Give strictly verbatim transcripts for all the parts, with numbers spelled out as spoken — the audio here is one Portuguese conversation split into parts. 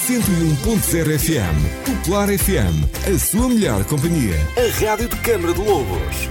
cento e um ponto zero F M. Popular F M, a sua melhor companhia. A rádio de Câmara de Lobos.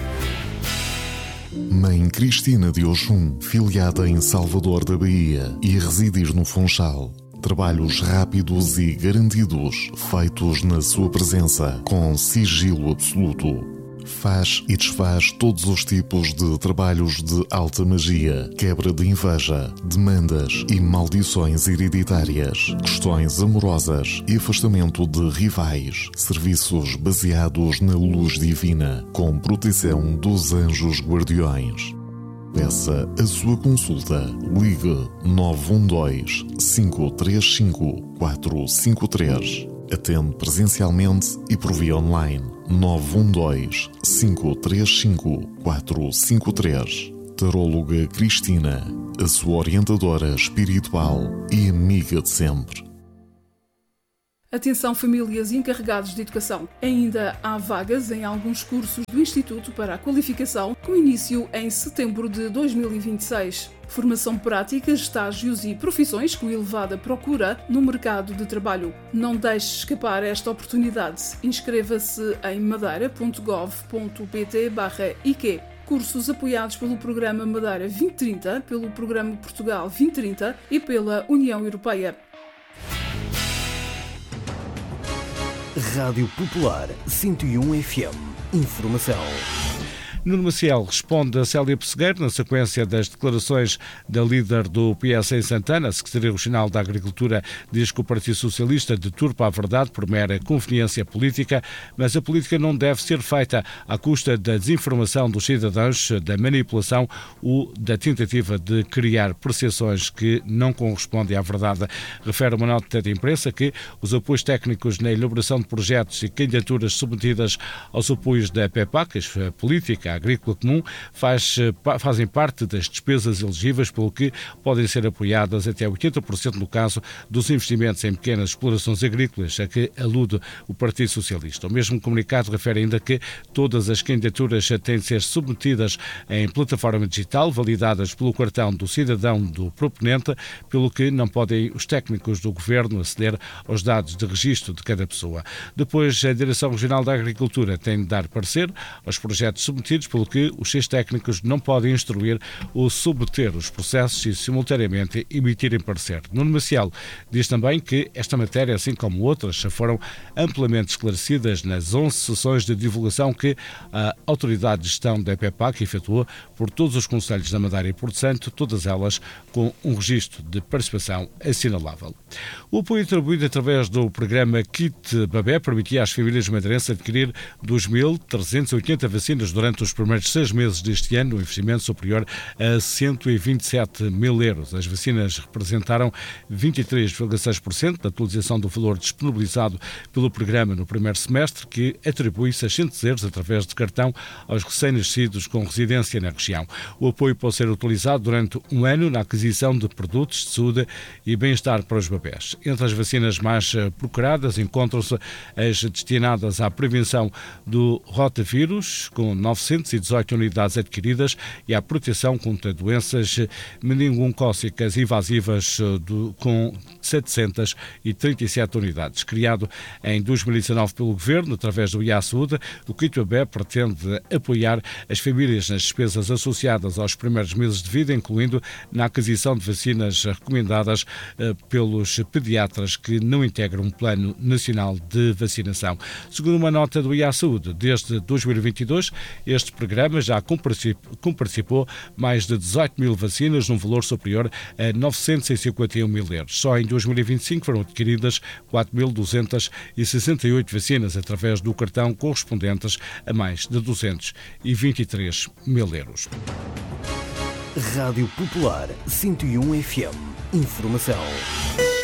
Mãe Cristina de Oxum, filiada em Salvador da Bahia e residir no Funchal. Trabalhos rápidos e garantidos, feitos na sua presença, com sigilo absoluto. Faz e desfaz todos os tipos de trabalhos de alta magia, quebra de inveja, demandas e maldições hereditárias, questões amorosas e afastamento de rivais, serviços baseados na luz divina, com proteção dos anjos guardiões. Peça a sua consulta. Ligue nove um dois, cinco três cinco, quatro cinco três. Atende presencialmente e por via online. nove um dois, cinco três cinco, quatro cinco três. Taróloga Cristina, a sua orientadora espiritual e amiga de sempre. Atenção, famílias e encarregados de educação. Ainda há vagas em alguns cursos do Instituto para a Qualificação, com início em setembro de dois mil e vinte e seis. Formação prática, estágios e profissões com elevada procura no mercado de trabalho. Não deixe escapar esta oportunidade. Inscreva-se em madeira ponto gov ponto pt barra I Q. Cursos apoiados pelo Programa Madeira vinte trinta, pelo Programa Portugal vinte trinta e pela União Europeia. Rádio Popular cento e um F M. Informação. Nuno Maciel responde a Célia Pessegueiro na sequência das declarações da líder do P S em Santana. A Secretaria Regional da Agricultura diz que o Partido Socialista deturpa a verdade por mera conveniência política, mas a política não deve ser feita à custa da desinformação dos cidadãos, da manipulação ou da tentativa de criar percepções que não correspondem à verdade. Refere uma nota de imprensa que os apoios técnicos na elaboração de projetos e candidaturas submetidas aos apoios da PEPAC, a política agrícola comum, faz, fazem parte das despesas elegíveis, pelo que podem ser apoiadas até oitenta por cento no caso dos investimentos em pequenas explorações agrícolas, a que alude o Partido Socialista. O mesmo comunicado refere ainda que todas as candidaturas têm de ser submetidas em plataforma digital, validadas pelo cartão do cidadão do proponente, pelo que não podem os técnicos do Governo aceder aos dados de registro de cada pessoa. Depois, a Direção Regional da Agricultura tem de dar parecer aos projetos submetidos, pelo que os seus técnicos não podem instruir ou submeter os processos e, simultaneamente, emitirem parecer. Nuno Maciel diz também que esta matéria, assim como outras, foram amplamente esclarecidas nas onze sessões de divulgação que a Autoridade de Gestão da PEPAC efetuou por todos os concelhos da Madeira e Porto Santo, todas elas com um registro de participação assinalável. O apoio atribuído através do programa Kit Babé permitia às famílias madeirenses adquirir dois mil trezentas e oitenta vacinas durante os primeiros seis meses deste ano, um investimento superior a cento e vinte e sete mil euros. As vacinas representaram vinte e três vírgula seis por cento da atualização do valor disponibilizado pelo programa no primeiro semestre, que atribui seiscentos euros através de cartão aos recém-nascidos com residência na região. O apoio pode ser utilizado durante um ano na aquisição de produtos de saúde e bem-estar para os bebés. Entre as vacinas mais procuradas encontram-se as destinadas à prevenção do rotavírus, com novecentas e dezoito unidades adquiridas, e à proteção contra doenças meningocócicas invasivas, do, com setecentas e trinta e sete unidades. Criado em dois mil e dezanove pelo Governo, através do I A Saúde, o Kit Babé pretende apoiar as famílias nas despesas associadas aos primeiros meses de vida, incluindo na aquisição de vacinas recomendadas eh, pelos pediatras que não integram um plano nacional de vacinação. Segundo uma nota do I A Saúde, desde dois mil e vinte e dois, este programa já comparticipou mais de dezoito mil vacinas, num valor superior a novecentos e cinquenta e um mil euros. Só em dois mil e vinte e cinco foram adquiridas quatro mil duzentas e sessenta e oito vacinas através do cartão, correspondentes a mais de duzentos e vinte e três mil euros. Rádio Popular cento e um F M. Informação.